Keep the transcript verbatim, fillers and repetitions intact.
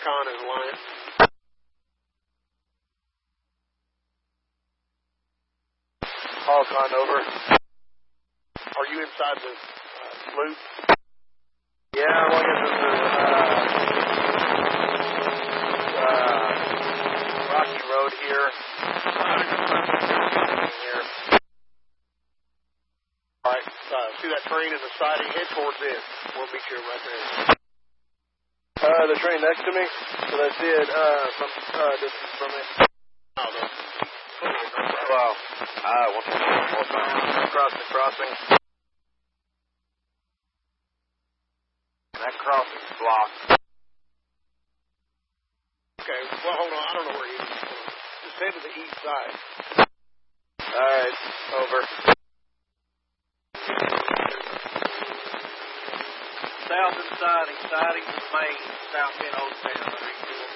Con and Alliance. Con over. Are you inside the uh, loop? Yeah, I'm looking at the uh, uh, Rocky Road here. here. All right, uh, see that train in the siding? Head towards it. We'll meet you right there. Uh, the train next to me? Did I see it uh, from uh, distance from me? Oh, no. Wow. Ah, one more time. Across the crossing. That crossing's blocked. Okay, well, hold on. I don't know where he is. Just head to the east side. All right, over. South and siding, siding to main, south in Old Town.